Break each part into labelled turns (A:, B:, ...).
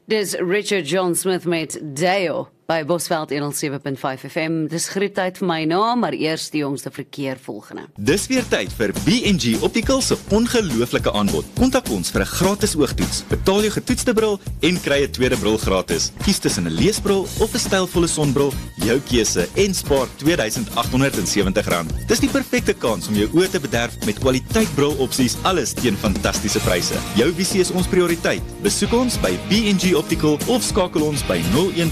A: Dis Richard John Smith met Dale by Bosveld 107.5 FM. Dis groetheid vir my naam, maar eers die jongste verkeer volgende.
B: Dis weer tyd vir B&G Optical se ongelooflike aanbod. Kontak ons vir 'n gratis oogtoets. Betaal jou getoetste bril en kry 'n tweede bril gratis. Kies tussen 'n leesbril of 'n stylvolle sonbril, jou keuse en spaar R2,870. Dis die perfekte kans om jou oë te bederf met kwaliteit brilopsies, alles teen fantastiese pryse. Jou visie is ons prioriteit. Besoek ons by B&G Optical of skakel ons by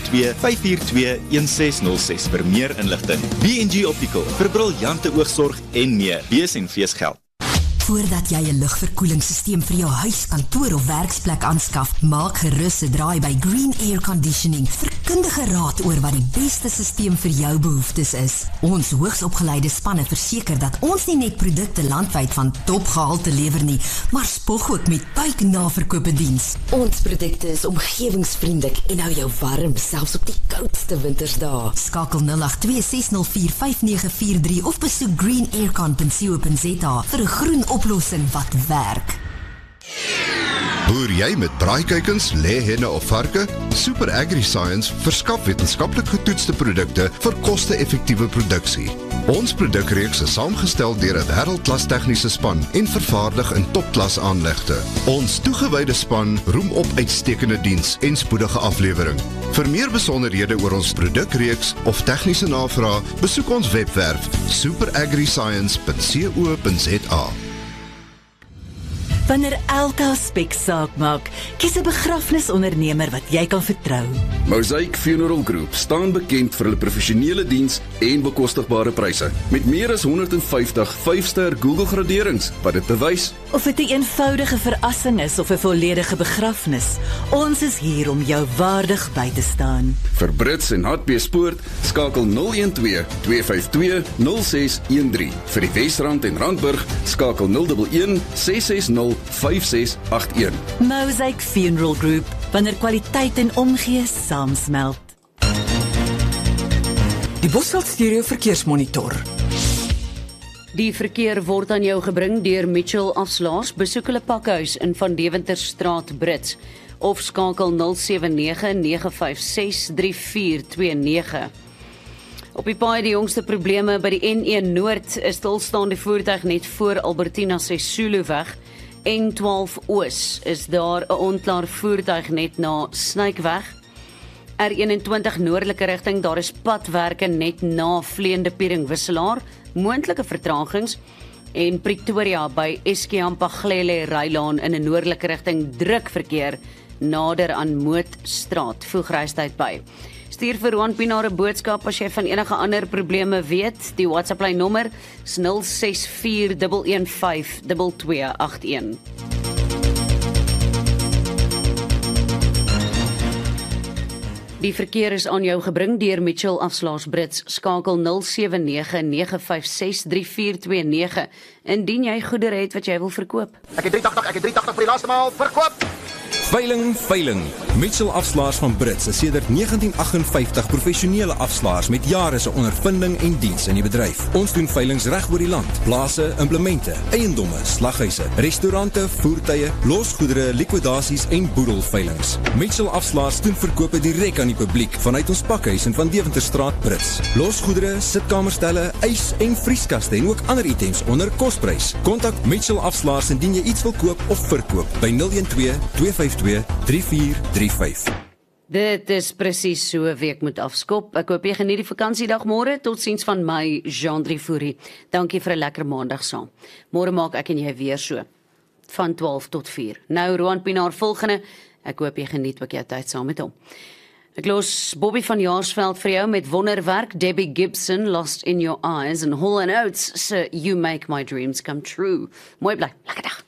B: 012-542-1606 vir meer inligting. B&G Optical, vir briljante oogsorg en meer. BSNV's geld.
C: Voordat jy 'n lugverkoelingssysteem vir jou huis, kantoor of werksplek aanskaf, maak gerus 'n draai by Green Air Conditioning vir kundige raad oor wat die beste systeem vir jou behoeftes is. Ons hoogsopgeleide spanne verseker dat ons nie net produkte landwyd van topgehalte lewer nie, maar spog ook met buiknaverkope diens. Ons produkte is omgewingsvriendelik en hou jou warm, selfs op die koudste wintersdae. Skakel 082-604-5943 of besoek greenaircon.co.za vir 'n groen oplossing wat werk.
D: Boer jy met braaikuikens, lêhenne of varke? Super AgriScience verskaf wetenskaplik getoetste produkte vir koste-effektiewe produksie. Ons produkreeks is saamgestel deur 'n wêreldklas tegniese span en vervaardig in topklas aanlegte. Ons toegewyde span roem op uitstekende diens en spoedige aflewering. Vir meer besonderhede oor ons produkreeks of tegniese navraag, besoek ons webwerf superagriscience.co.za.
E: Wanneer elke aspek saak maak, kies 'n begrafnisondernemer wat jy kan vertrou.
F: Mosaic Funeral Group staan bekend vir hulle professionele diens en bekostigbare pryse, met meer as 150 5-ster Google graderings, wat dit bewys.
E: Of dit 'n eenvoudige verrassing is of 'n volledige begrafnis, ons is hier om jou waardig by te staan.
F: Vir Brits en Hartbeespoort Poort, skakel 012-252-0613. Vir die Wesrand en Randburg, skakel 011-660-5681.
E: Mosaic Funeral Group, wanneer kwaliteit en omgee saamsmelt.
G: Die Bosveld Stereo Verkeersmonitor.
A: Die verkeer word aan jou gebring deur Mitchell Afslaers. Besoek hulle pakhuis in Van Deventerstraat Brits of skakel 079-956-3429. Op die paai die jongste probleme by die N1 Noord is stilstaande voertuig net voor Albertina Sisuluweg. N12 Oos is daar 'n onklaar voertuig net na Snykweg. R21 noordelike rigting, daar is padwerke net na Vleende Piering Wisselaar, moontlike vertragings. En Pretoria by Eskeampaghlele Rylaan in 'n noordelike rigting druk verkeer nader aan Mootstraat, voeg reistyd by. Stuur vir Roan Pinaar 'n boodskap as jy van enige ander probleme weet. Die WhatsApp-lyn nommer is 0641152281. Die verkeer is aan jou gebring deur Mitchell Afslaers Brits. Skakel 079-956-3429 indien jy goedere het wat jy wil verkoop.
H: Ek het 380 vir die laaste maal verkoop.
I: Veiling. Mitchell Afslaers van Brits is sedert 1958 professionele afslaers met jare se ondervinding en diens in die bedryf. Ons doen veilings reg oor die land. Plase, implemente, eiendomme, slaghuise, restaurante, voertuie, losgoedere, likwidasies en boedelveilings. Mitchell Afslaers doen verkope direk aan die publiek vanuit ons pakhuis in Van Deventerstraat Brits. Losgoedere, sitkamerstelle, ys en vrieskaste en ook ander items onder kosprys. Kontak Mitchell Afslaers indien jy iets wil koop of verkoop by 012-252-3435.
A: Dit is presies so 'n week moet afskop. Ek hoop jy geniet die vakansiedag môre. Totsiens van my, Jean-Drie Fourie. Dankie vir 'n lekker maandag saam. Môre maak ek en jy weer so. Van 12 tot 4. Nou Roan Pinaar volgende. Ek hoop jy geniet ook jou tyd saam met hom. Ek los Bobby van Jaarsveld vir jou met wonderwerk. Debbie Gibson, Lost in Your Eyes, en Hall & Oates se You Make My Dreams Come True. Mooi bly. Lekker dag.